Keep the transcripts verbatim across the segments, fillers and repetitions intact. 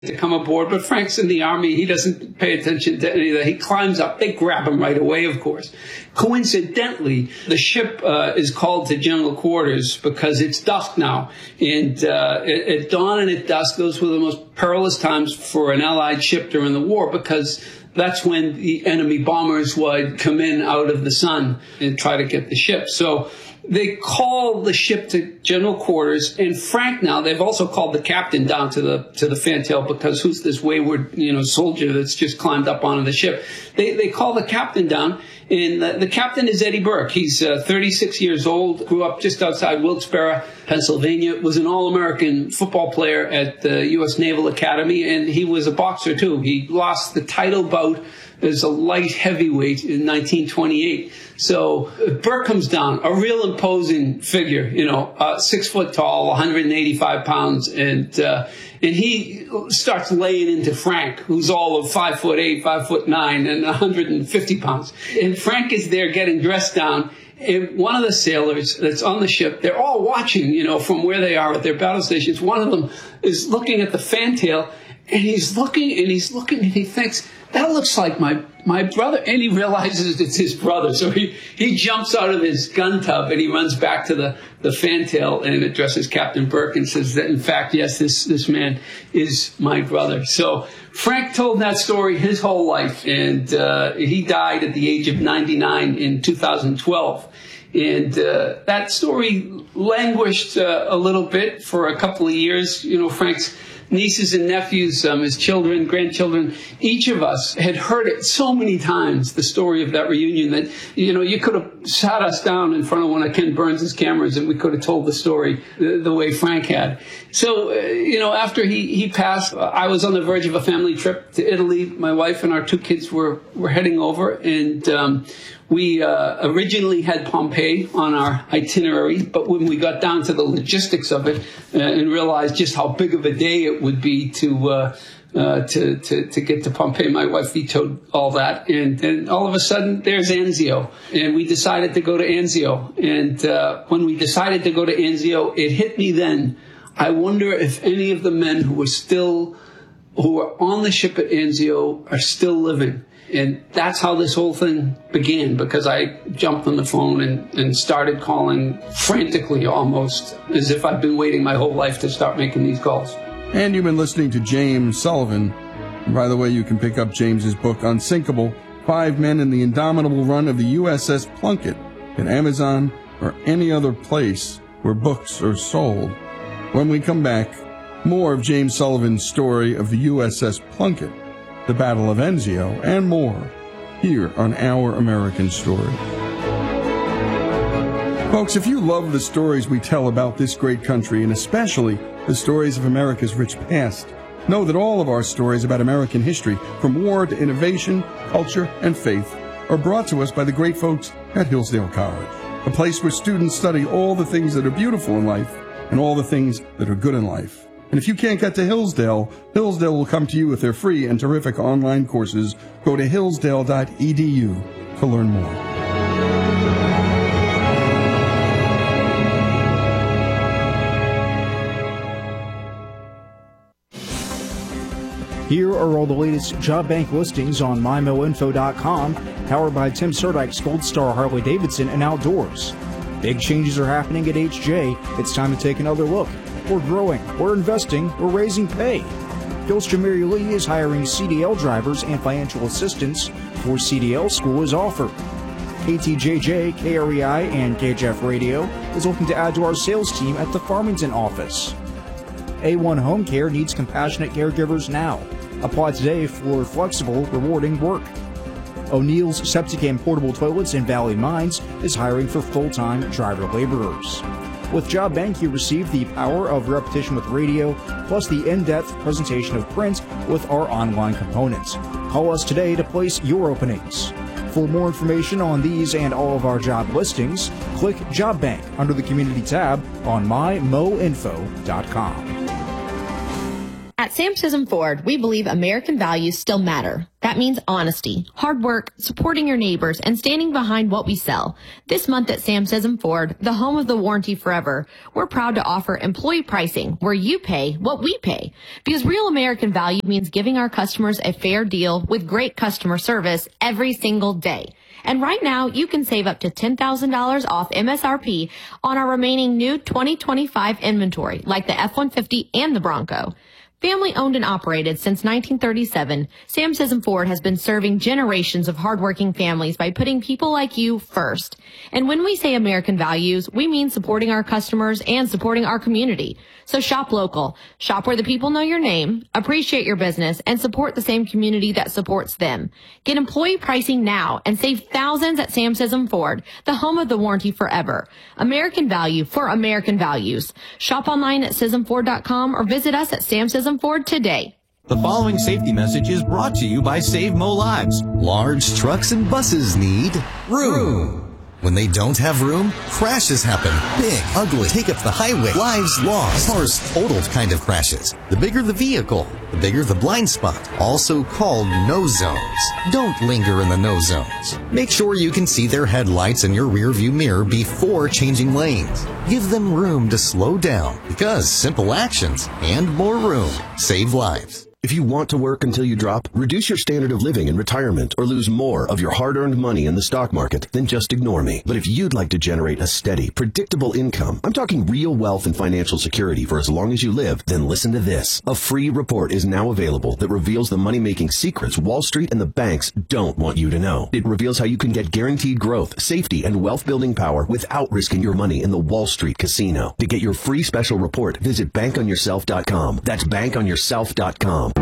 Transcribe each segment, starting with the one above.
to come aboard, but Frank's in the Army. He doesn't pay attention to any of that. He climbs up. They grab him right away, of course. Coincidentally, the ship uh, is called to general quarters because it's dusk now. And uh, at, at dawn and at dusk, those were the most perilous times for an Allied ship during the war, because that's when the enemy bombers would come in out of the sun and try to get the ship. So they call the ship to general quarters, and Frank now, they've also called the captain down to the to the fantail, because who's this wayward, you know, soldier that's just climbed up onto the ship? They they call the captain down, and the, the captain is Eddie Burke. He's uh, thirty-six years old, grew up just outside Wilkes-Barre, Pennsylvania, was an All-American football player at the U S Naval Academy, and he was a boxer too. He lost the title bout as a light heavyweight in nineteen twenty-eight. So uh, Burke comes down, a real imposing figure, you know, uh, six foot tall, one hundred eighty-five pounds, and uh, and he starts laying into Frank, who's all of five foot eight, five foot nine, and one hundred fifty pounds. And Frank is there getting dressed down. And one of the sailors that's on the ship, they're all watching, you know, from where they are at their battle stations. One of them is looking at the fantail, and he's looking and he's looking and he thinks, that looks like my, my brother. And he realizes it's his brother. So he, he jumps out of his gun tub and he runs back to the, the fantail and addresses Captain Burke and says that, in fact, yes, this, this man is my brother. So Frank told that story his whole life, and uh, he died at the age of ninety-nine in two thousand twelve. And uh, that story languished uh, a little bit for a couple of years. You know, Frank's nieces and nephews, um, his children, grandchildren, each of us had heard it so many times, the story of that reunion, that, you know, you could have sat us down in front of one of Ken Burns' cameras and we could have told the story the, the way Frank had. So, uh, you know, after he, he passed, uh, I was on the verge of a family trip to Italy. My wife and our two kids were, were heading over, and um, we uh, originally had Pompeii on our itinerary, but when we got down to the logistics of it uh, and realized just how big of a day it would be to uh, uh, to, to to get to Pompeii, my wife vetoed all that, and then all of a sudden there's Anzio, and we decided to go to Anzio. And uh, when we decided to go to Anzio, it hit me then. I wonder if any of the men who were still who were on the ship at Anzio are still living. And that's how this whole thing began, because I jumped on the phone and, and started calling frantically, almost as if I've been waiting my whole life to start making these calls. And you've been listening to James Sullivan. And by the way, you can pick up James's book, Unsinkable, Five Men in the Indomitable Run of the U S S Plunkett, at Amazon or any other place where books are sold. When we come back, more of James Sullivan's story of the U S S Plunkett, the Battle of Anzio, and more, here on Our American Story. Folks, if you love the stories we tell about this great country, and especially the stories of America's rich past, know that all of our stories about American history, from war to innovation, culture, and faith, are brought to us by the great folks at Hillsdale College, a place where students study all the things that are beautiful in life and all the things that are good in life. And if you can't get to Hillsdale, Hillsdale will come to you with their free and terrific online courses. Go to hillsdale dot e d u to learn more. Here are all the latest job bank listings on my mo info dot com, powered by Tim Surdyk's Gold Star Harley Davidson and Outdoors. Big changes are happening at H J. It's time to take another look. We're growing, we're investing, we're raising pay. Gilster Mary Lee is hiring C D L drivers and financial assistants for C D L school is offered. K T J J, K R E I, and K H F Radio is looking to add to our sales team at the Farmington office. A one Home Care needs compassionate caregivers now. Apply today for flexible, rewarding work. O'Neill's Septic and Portable Toilets in Valley Mines is hiring for full-time driver laborers. With Job Bank, you receive the power of repetition with radio, plus the in-depth presentation of print with our online components. Call us today to place your openings. For more information on these and all of our job listings, click Job Bank under the Community tab on my mo info dot com. At Sam Sism Ford, we believe American values still matter. That means honesty, hard work, supporting your neighbors, and standing behind what we sell. This month at Sam Sism Ford, the home of the warranty forever, we're proud to offer employee pricing where you pay what we pay. Because real American value means giving our customers a fair deal with great customer service every single day. And right now, you can save up to ten thousand dollars off M S R P on our remaining new twenty twenty-five inventory, like the F one fifty and the Bronco. Family owned and operated since nineteen thirty-seven, Sam Sism Ford has been serving generations of hardworking families by putting people like you first. And when we say American values, we mean supporting our customers and supporting our community. So shop local, shop where the people know your name, appreciate your business, and support the same community that supports them. Get employee pricing now and save thousands at Sam Sism Ford, the home of the warranty forever. American value for American values. Shop online at sism ford dot com or visit us at Sam Sism Ford today. The following safety message is brought to you by Save Mo Lives. Large trucks and buses need room. When they don't have room, crashes happen. Big, ugly, take up the highway, lives lost, cars totaled kind of crashes. The bigger the vehicle, the bigger the blind spot, also called no zones. Don't linger in the no zones. Make sure you can see their headlights in your rearview mirror before changing lanes. Give them room to slow down, because simple actions and more room save lives. If you want to work until you drop, reduce your standard of living in retirement, or lose more of your hard-earned money in the stock market, then just ignore me. But if you'd like to generate a steady, predictable income, I'm talking real wealth and financial security for as long as you live, then listen to this. A free report is now available that reveals the money-making secrets Wall Street and the banks don't want you to know. It reveals how you can get guaranteed growth, safety, and wealth-building power without risking your money in the Wall Street casino. To get your free special report, visit bank on yourself dot com. That's bank on yourself dot com.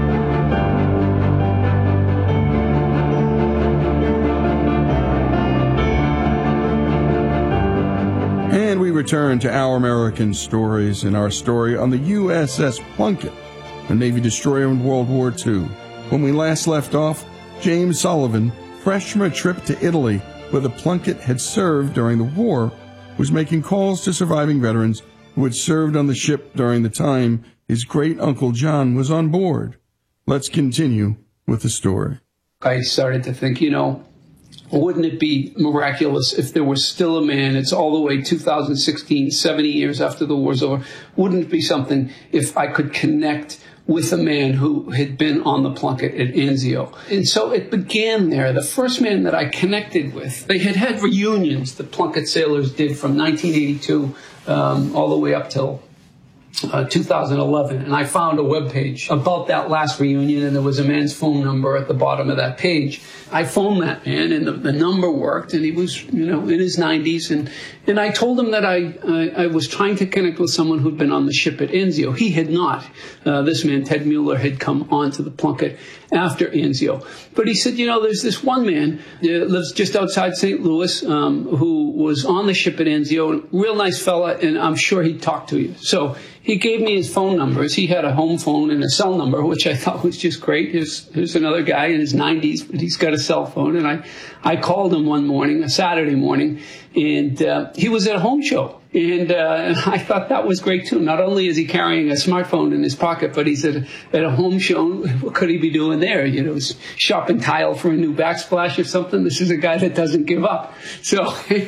And we return to Our American Stories and our story on the U S S Plunkett, a Navy destroyer in World War Two. When we last left off, James Sullivan, fresh from a trip to Italy where the Plunkett had served during the war, was making calls to surviving veterans who had served on the ship during the time his great-uncle John was on board. Let's continue with the story. I started to think, you know, wouldn't it be miraculous if there was still a man, it's all the way two thousand sixteen, seventy years after the war's over, wouldn't it be something if I could connect with a man who had been on the Plunkett at Anzio? And so it began there. The first man that I connected with, they had had reunions the Plunkett sailors did from nineteen eighty-two um, all the way up till Uh, two thousand eleven, and I found a webpage about that last reunion, and there was a man's phone number at the bottom of that page. I phoned that man, and the, the number worked, and he was, you know, in his nineties, and and I told him that I, I I was trying to connect with someone who'd been on the ship at Anzio. He had not. Uh, this man, Ted Mueller, had come onto the Plunkett after Anzio, but he said, you know, there's this one man that lives just outside Saint Louis um, who was on the ship at Anzio, real nice fella, and I'm sure he'd talk to you. So he gave me his phone numbers. He had a home phone and a cell number, which I thought was just great. Here's, here's another guy in his nineties, but he's got a cell phone. And I, I called him one morning, a Saturday morning, and uh, he was at a home show. And uh, I thought that was great, too. Not only is he carrying a smartphone in his pocket, but he's at a, at a home show. What could he be doing there? You know, shopping tile for a new backsplash or something. This is a guy that doesn't give up. So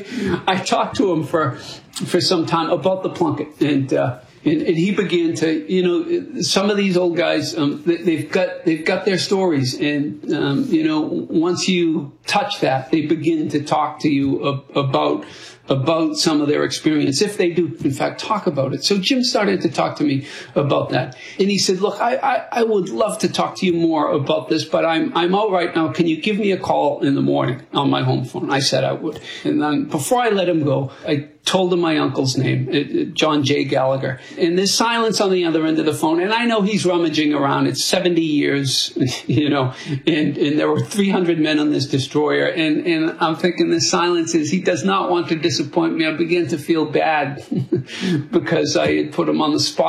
I talked to him for, for some time about the Plunkett. And uh And, and he began to, you know, some of these old guys, um, they, they've got they've got their stories, and um, you know, once you touch that, they begin to talk to you ab- about about some of their experience, if they do, in fact, talk about it. So Jim started to talk to me about that, and he said, "Look, I, I, I would love to talk to you more about this, but I'm I'm out right now. Can you give me a call in the morning on my home phone?" I said I would, and then before I let him go, I told him my uncle's name, John J. Gallagher. And there's silence on the other end of the phone. And I know he's rummaging around. It's seventy years, you know, and, and there were three hundred men on this destroyer. And, and I'm thinking the silence is, he does not want to disappoint me. I began to feel bad because I had put him on the spot.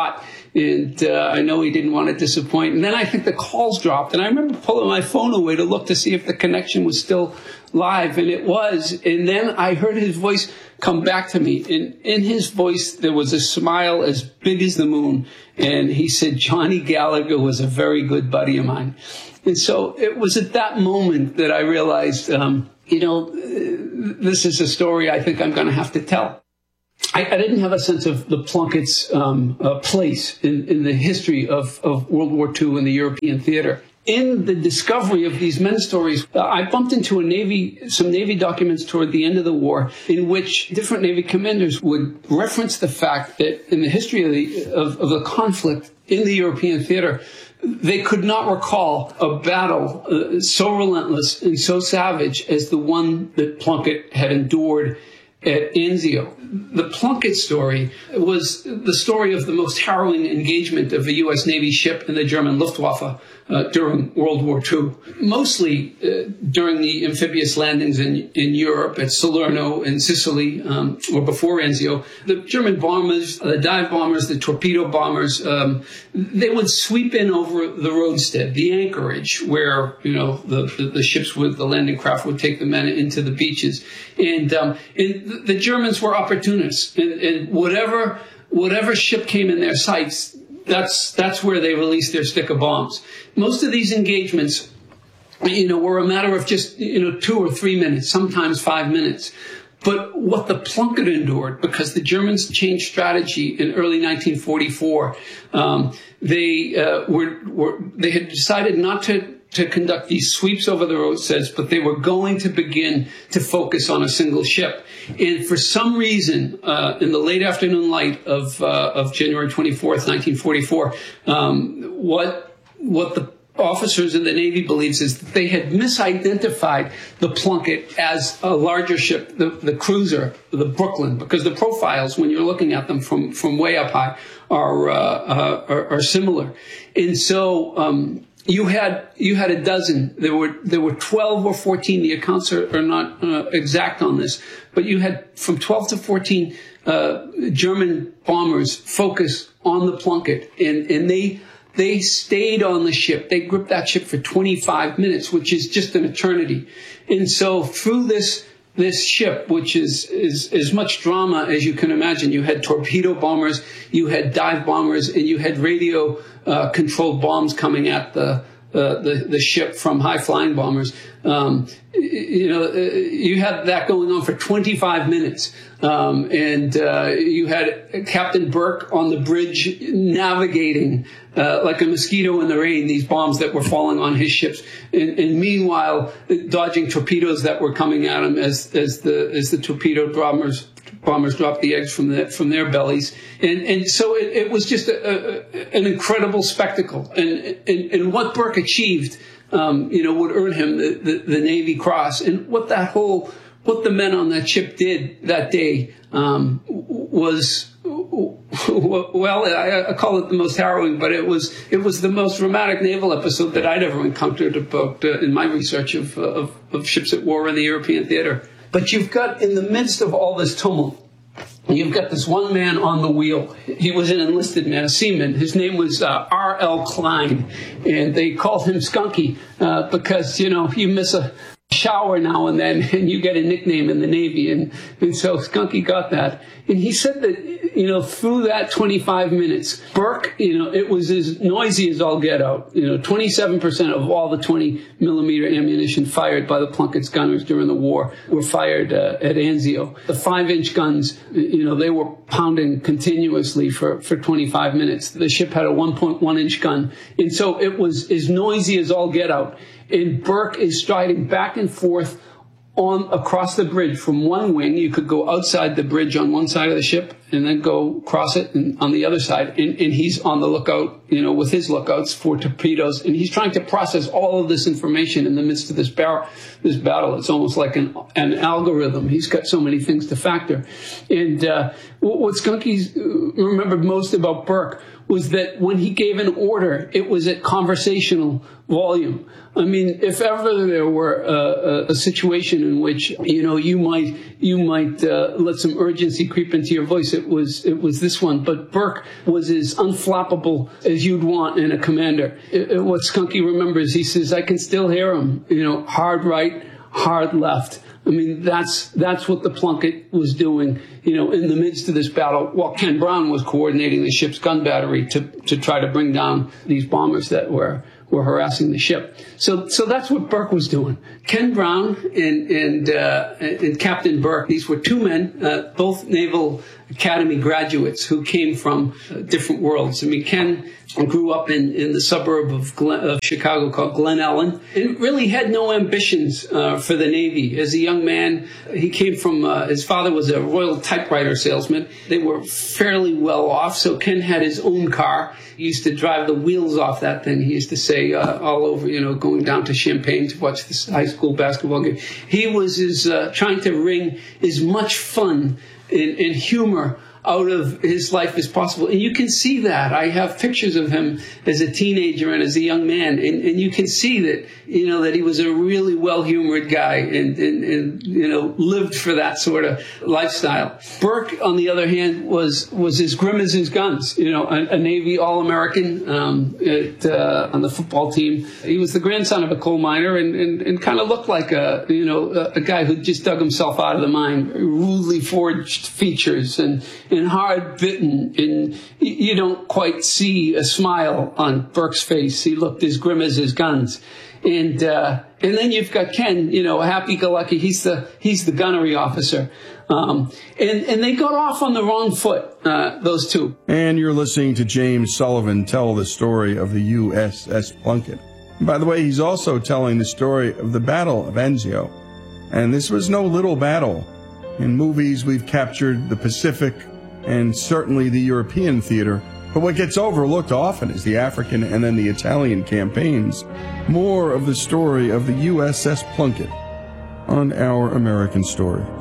And uh, I know he didn't want to disappoint. And then I think the calls dropped. And I remember pulling my phone away to look to see if the connection was still live. And it was. And then I heard his voice come back to me. And in his voice, there was a smile as big as the moon. And he said, Johnny Gallagher was a very good buddy of mine. And so it was at that moment that I realized, um, you know, this is a story I think I'm going to have to tell. I, I didn't have a sense of the Plunkett's um, uh, place in, in the history of, of World War Two in the European theater. In the discovery of these men's stories, uh, I bumped into a Navy, some Navy documents toward the end of the war in which different Navy commanders would reference the fact that in the history of the, of, of the conflict in the European theater, they could not recall a battle uh, so relentless and so savage as the one that Plunkett had endured at Anzio. The Plunkett story was the story of the most harrowing engagement of a U S Navy ship in the German Luftwaffe uh, during World War Two, mostly uh, during the amphibious landings in, in Europe at Salerno and Sicily, um, or before Anzio. The German bombers, the dive bombers, the torpedo bombers, um, they would sweep in over the roadstead, the anchorage, where, you know, the, the, the ships with the landing craft would take the men into the beaches. And, um, and the Germans were opportunists, and, and whatever whatever ship came in their sights, that's that's where they released their stick of bombs. Most of these engagements, you know, were a matter of just, you know, two or three minutes, sometimes five minutes. But what the Plunkett endured, because the Germans changed strategy in early nineteen forty-four, um, they uh, were, were they had decided not to. to conduct these sweeps over the roadsteads, but they were going to begin to focus on a single ship. And for some reason, uh, in the late afternoon light of uh, of January twenty-fourth, nineteen forty-four, um, what what the officers in the Navy believes is that they had misidentified the Plunkett as a larger ship, the, the cruiser, the Brooklyn, because the profiles, when you're looking at them from, from way up high, are, uh, uh, are, are similar. And so, um, You had you had a dozen. There were there were twelve or fourteen. The accounts are, are not uh, exact on this, but you had from twelve to fourteen uh, German bombers focus on the Plunkett, and and they they stayed on the ship. They gripped that ship for twenty-five minutes, which is just an eternity. And so through this this ship, which is is as much drama as you can imagine, you had torpedo bombers, you had dive bombers, and you had radio uh, controlled bombs coming at the uh, the, the ship from high-flying bombers. Um, you know, you had that going on for twenty-five minutes. Um, and uh, you had Captain Burke on the bridge navigating uh, like a mosquito in the rain these bombs that were falling on his ships, and, and meanwhile dodging torpedoes that were coming at him as as the as the torpedo bombers bombers dropped the eggs from the, from their bellies. And and so it, it was just a, a, an incredible spectacle. And and, and what Burke achieved, um, you know, would earn him the, the, the Navy Cross. And what that whole What the men on that ship did that day um, was, well, I, I call it the most harrowing, but it was it was the most dramatic naval episode that I'd ever encountered about uh, in my research of, of of ships at war in the European theater. But you've got, in the midst of all this tumult, you've got this one man on the wheel. He was an enlisted man, a seaman. His name was uh, R L Klein, and they called him Skunky uh, because, you know, you miss a shower now and then, and you get a nickname in the Navy. And, and so Skunky got that. And he said that, you know, through that twenty-five minutes, Burke, you know, it was as noisy as all get out. You know, twenty-seven percent of all the twenty millimeter ammunition fired by the Plunkett's gunners during the war were fired uh, at Anzio. The five inch guns, you know, they were pounding continuously for, for twenty-five minutes. The ship had a one point one inch gun. And so it was as noisy as all get out. And Burke is striding back and forth on across the bridge from one wing. You could go outside the bridge on one side of the ship and then go across it and on the other side. And, and he's on the lookout you know, with his lookouts for torpedoes, and he's trying to process all of this information in the midst of this, bar- this battle. It's almost like an, an algorithm. He's got so many things to factor. And uh, what Skunky remembered most about Burke was that when he gave an order, it was at conversational volume. I mean, if ever there were a, a, a situation in which, you know, you might you might uh, let some urgency creep into your voice, it was it was this one. But Burke was as unflappable as you'd want in a commander. It, it, what Skunky remembers, he says, I can still hear him, you know, hard right, hard left. I mean, that's that's what the Plunkett was doing, you know, in the midst of this battle, while Ken Brown was coordinating the ship's gun battery to to try to bring down these bombers that were were harassing the ship. So so that's what Burke was doing. Ken Brown and and, uh, and Captain Burke, these were two men, uh, both Naval Academy graduates who came from uh, different worlds. I mean, Ken grew up in, in the suburb of, Glen, of Chicago called Glen Ellen, and really had no ambitions uh, for the Navy. As a young man, he came from, uh, his father was a Royal typewriter salesman. They were fairly well off, so Ken had his own car. He used to drive the wheels off that thing, he used to say, uh, all over, you know, going down to Champaign to watch this high school basketball game. He was is, uh, trying to wring as much fun and, and humor out of his life as possible. And you can see that. I have pictures of him as a teenager and as a young man. And, and you can see that, you know, that he was a really well-humored guy and, and, and, you know, lived for that sort of lifestyle. Burke, on the other hand, was, was as grim as his guns, you know, a, a Navy All-American um, at, uh, on the football team. He was the grandson of a coal miner and, and, and kind of looked like a, you know, a, a guy who just dug himself out of the mine. Rudely forged features and, and hard bitten, and you don't quite see a smile on Burke's face. He looked as grim as his guns. And uh, and then you've got Ken, you know, happy-go-lucky. He's the he's the gunnery officer. Um, and, and they got off on the wrong foot, uh, those two. And you're listening to James Sullivan tell the story of the U S S Plunkett. And by the way, he's also telling the story of the Battle of Anzio. And this was no little battle. In movies, we've captured the Pacific and certainly the European theater. But what gets overlooked often is the African and then the Italian campaigns. More of the story of the U S S Plunkett on Our American Stories.